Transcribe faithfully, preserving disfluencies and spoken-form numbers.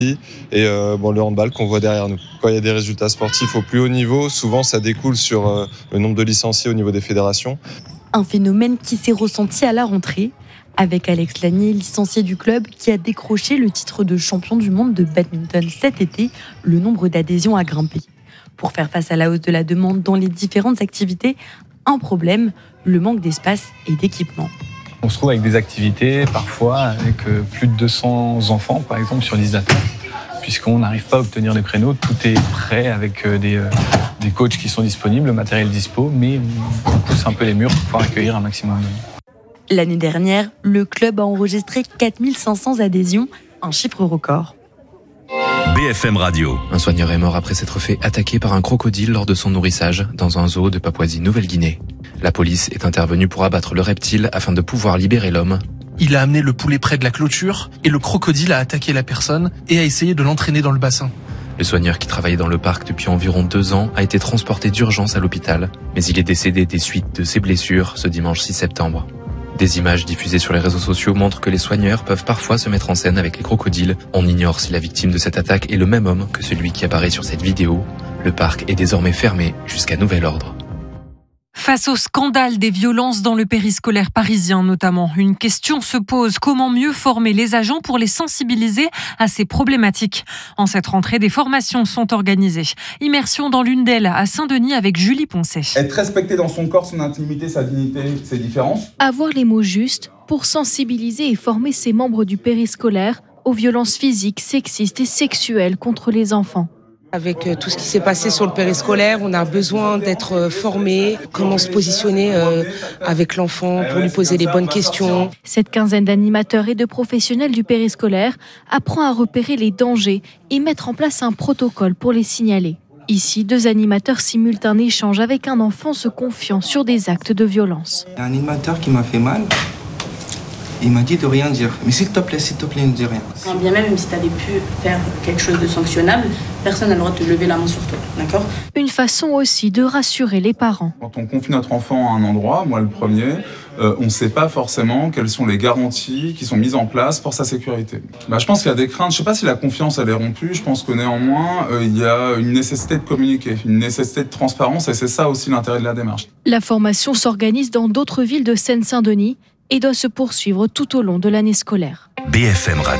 Et euh, bon, le handball qu'on voit derrière nous. Quand il y a des résultats sportifs au plus haut niveau, souvent ça découle sur euh, le nombre de licenciés au niveau des fédérations. Un phénomène qui s'est ressenti à la rentrée, avec Alex Lanier, licencié du club, qui a décroché le titre de champion du monde de badminton cet été. Le nombre d'adhésions a grimpé. Pour faire face à la hausse de la demande dans les différentes activités, un problème, le manque d'espace et d'équipement. On se trouve avec des activités, parfois avec plus de deux cents enfants, par exemple, sur liste d'attente, puisqu'on n'arrive pas à obtenir des créneaux. Tout est prêt avec des, des coachs qui sont disponibles, le matériel dispo, mais on pousse un peu les murs pour pouvoir accueillir un maximum de monde. L'année dernière, le club a enregistré quatre mille cinq cents adhésions, un chiffre record. B F M Radio. Un soigneur est mort après s'être fait attaquer par un crocodile lors de son nourrissage dans un zoo de Papouasie-Nouvelle-Guinée. La police est intervenue pour abattre le reptile afin de pouvoir libérer l'homme. Il a amené le poulet près de la clôture et le crocodile a attaqué la personne et a essayé de l'entraîner dans le bassin. Le soigneur qui travaillait dans le parc depuis environ deux ans a été transporté d'urgence à l'hôpital, mais il est décédé des suites de ses blessures ce dimanche six septembre. Des images diffusées sur les réseaux sociaux montrent que les soigneurs peuvent parfois se mettre en scène avec les crocodiles. On ignore si la victime de cette attaque est le même homme que celui qui apparaît sur cette vidéo. Le parc est désormais fermé jusqu'à nouvel ordre. Face au scandale des violences dans le périscolaire parisien notamment, une question se pose. Comment mieux former les agents pour les sensibiliser à ces problématiques ? En cette rentrée, des formations sont organisées. Immersion dans l'une d'elles à Saint-Denis avec Julie Poncet. Être respecté dans son corps, son intimité, sa dignité, ses différences. Avoir les mots justes pour sensibiliser et former ses membres du périscolaire aux violences physiques, sexistes et sexuelles contre les enfants. Avec tout ce qui s'est passé sur le périscolaire, on a besoin d'être formé, comment se positionner avec l'enfant pour lui poser les bonnes questions. Cette quinzaine d'animateurs et de professionnels du périscolaire apprend à repérer les dangers et mettre en place un protocole pour les signaler. Ici, deux animateurs simulent un échange avec un enfant se confiant sur des actes de violence. Un animateur qui m'a fait mal, il m'a dit de rien dire. Mais s'il te plaît, s'il te plaît, ne dis rien. Quand bien même, même si tu avais pu faire quelque chose de sanctionnable, personne n'a le droit de te lever la main sur toi, d'accord ? Une façon aussi de rassurer les parents. Quand on confie notre enfant à un endroit, moi le premier, euh, on ne sait pas forcément quelles sont les garanties qui sont mises en place pour sa sécurité. Bah, je pense qu'il y a des craintes. Je ne sais pas si la confiance elle est rompue. Je pense que néanmoins, euh, il y a une nécessité de communiquer, une nécessité de transparence, et c'est ça aussi l'intérêt de la démarche. La formation s'organise dans d'autres villes de Seine-Saint-Denis et doit se poursuivre tout au long de l'année scolaire. B F M Radio.